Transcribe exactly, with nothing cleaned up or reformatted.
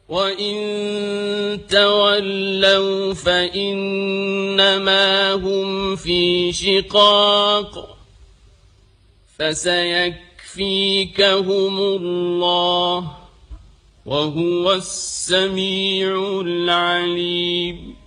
وإن تولوا فإنما هم في شقاق فسيكفيكهم الله وهو السميع العليم.